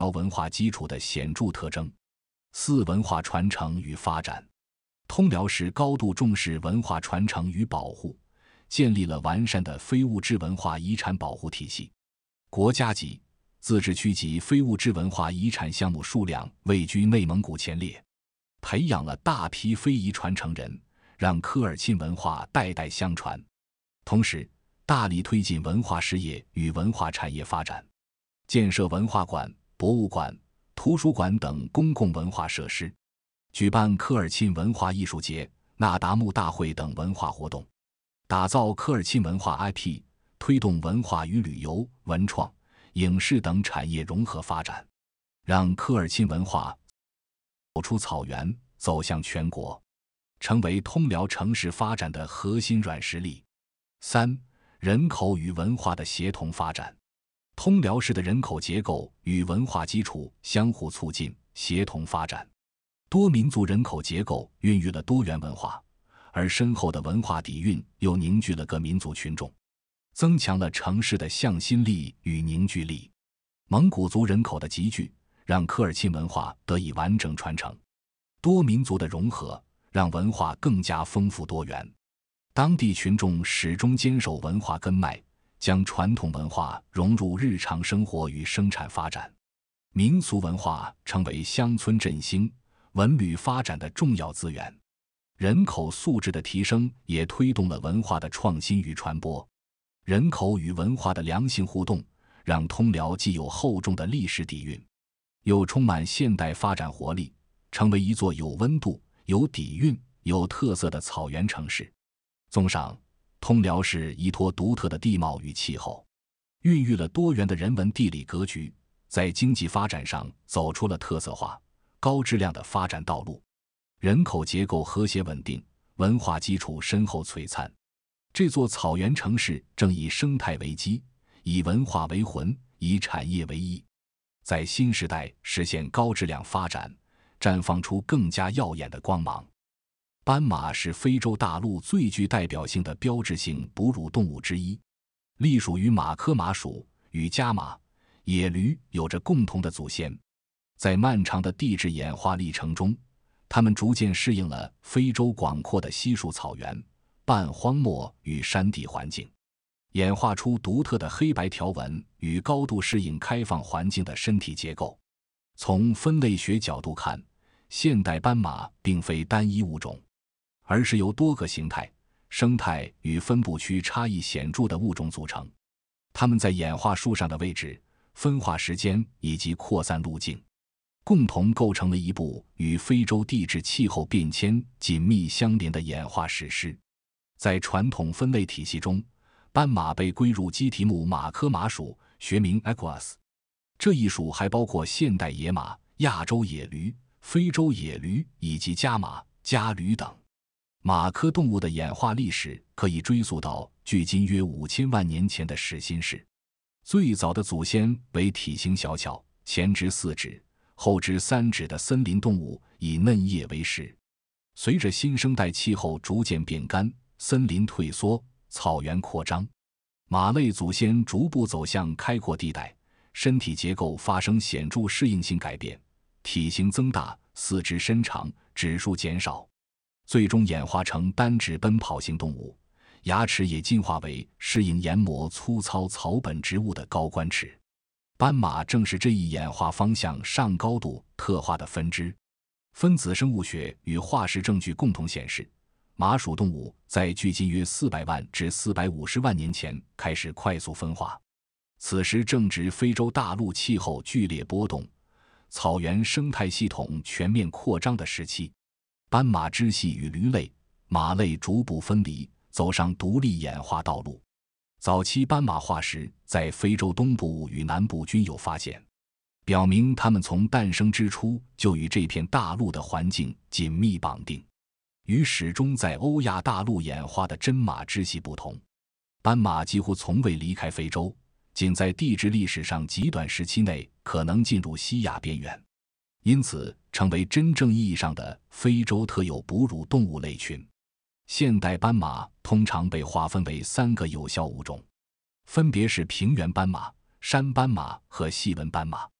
文化基础的显著特征。4、文化传承与发展。通辽市高度重视文化传承与保护，建立了完善的非物质文化遗产保护体系。国家级、自治区级非物质文化遗产项目数量位居内蒙古前列，培养了大批非遗传承人，让科尔沁文化代代相传。同时，大力推进文化事业与文化产业发展，建设文化馆、博物馆、图书馆等公共文化设施，举办科尔沁文化艺术节、那达慕大会等文化活动，打造科尔沁文化 IP， 推动文化与旅游、文创、影视等产业融合发展，让科尔沁文化走出草原，走向全国，成为通辽城市发展的核心软实力。3、人口与文化的协同发展。通辽市的人口结构与文化基础相互促进、协同发展，多民族人口结构孕育了多元文化，而深厚的文化底蕴又凝聚了各民族群众，增强了城市的向心力与凝聚力。蒙古族人口的集聚，让科尔沁文化得以完整传承；多民族的融合，让文化更加丰富多元。当地群众始终坚守文化根脉，将传统文化融入日常生活与生产发展，民俗文化成为乡村振兴、文旅发展的重要资源。人口素质的提升也推动了文化的创新与传播。人口与文化的良性互动，让通辽既有厚重的历史底蕴，又充满现代发展活力，成为一座有温度、有底蕴、有特色的草原城市。综上，通辽市依托独特的地貌与气候，孕育了多元的人文地理格局，在经济发展上走出了特色化、高质量的发展道路。人口结构和谐稳定，文化基础深厚璀璨。这座草原城市正以生态为基，以文化为魂，以产业为翼，在新时代实现高质量发展，绽放出更加耀眼的光芒。斑马是非洲大陆最具代表性的标志性哺乳动物之一，隶属于马科马属，与家马、野驴有着共同的祖先。在漫长的地质演化历程中，它们逐渐适应了非洲广阔的稀树草原、半荒漠与山地环境，演化出独特的黑白条纹与高度适应开放环境的身体结构。从分类学角度看，现代斑马并非单一物种，而是由多个形态、生态与分布区差异显著的物种组成。它们在演化树上的位置、分化时间以及扩散路径，共同构成了一部与非洲地质气候变迁紧密相连的演化史诗。在传统分类体系中，斑马被归入基蹄目马科马属，学名 Equus。这一属还包括现代野马、亚洲野驴、非洲野驴以及家马、家驴等。马科动物的演化历史可以追溯到距今约5000万年前的始新世。最早的祖先为体型小巧、前肢4指、后肢3指的森林动物，以嫩叶为食。随着新生代气候逐渐变干，森林退缩，草原扩张，马类祖先逐步走向开阔地带，身体结构发生显著适应性改变，体型增大，四肢伸长，指数减少，最终演化成单指奔跑型动物，牙齿也进化为适应研磨粗糙草本植物的高冠齿。斑马正是这一演化方向上高度特化的分支。分子生物学与化石证据共同显示，马属动物在距今约400万至450万年前开始快速分化，此时正值非洲大陆气候剧烈波动、草原生态系统全面扩张的时期。斑马支系与驴类、马类逐步分离，走上独立演化道路。早期斑马化石在非洲东部与南部均有发现，表明它们从诞生之初就与这片大陆的环境紧密绑定。与始终在欧亚大陆演化的真马支系不同，斑马几乎从未离开非洲，仅在地质历史上极短时期内可能进入西亚边缘，因此成为真正意义上的非洲特有哺乳动物类群。现代斑马通常被划分为3个有效物种，分别是平原斑马、山斑马和细纹斑马。